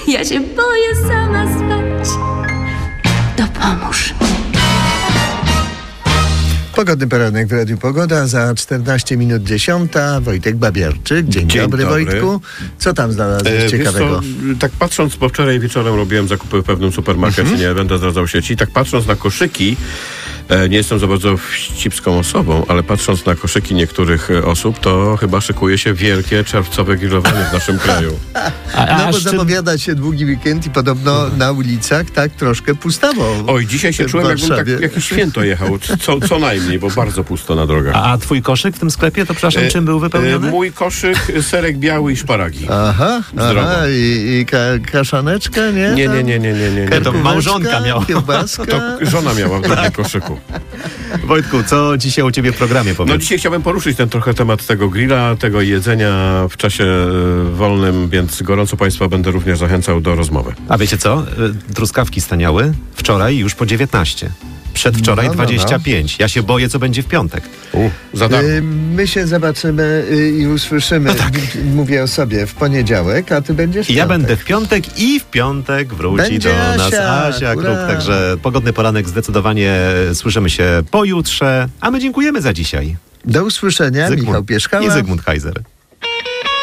Ja się boję sama spać. To pomóż mi. Pogodny poranek w Radiu Pogoda, za 14 minut 10. Wojtek Babierczyk. Dzień dobry, Wojtku. Co tam znalazłeś ciekawego? Tak patrząc, bo wczoraj wieczorem robiłem zakupy w pewnym supermarkecie, nie będę zdradzał sieci, tak patrząc na koszyki, nie jestem za bardzo wścibską osobą, ale patrząc na koszyki niektórych osób, to chyba szykuje się wielkie czerwcowe grillowanie w naszym kraju. Bo zapowiada się długi weekend i podobno na ulicach tak troszkę pustawo. Oj, dzisiaj się czułem, jakbym tak jakieś święto jechał, co najmniej, bo bardzo pusto na drogach. A twój koszyk w tym sklepie, to przepraszam, czym był wypełniony? Mój koszyk, serek biały i szparagi. Aha, i kaszaneczka, nie? Nie. To małżonka miała. Kiełbaska. To żona miała w drugim koszyku. Wojtku, co dzisiaj u ciebie w programie powiedz? No dzisiaj chciałbym poruszyć trochę temat tego grilla, tego jedzenia w czasie wolnym, więc gorąco Państwa będę również zachęcał do rozmowy. A wiecie co? Truskawki staniały wczoraj już po 19. Przedwczoraj 25. Ja się boję, co będzie w piątek. Za darmo. My się zobaczymy i usłyszymy, mówię o sobie, w poniedziałek, a ty będziesz w Ja piątek. będę w piątek i w piątek wróci Będzie do nas Asia Kruk. Ura. Także pogodny poranek zdecydowanie słyszymy się pojutrze, a my dziękujemy za dzisiaj. Do usłyszenia, Michał Pierzchała i Zygmunt Heiser.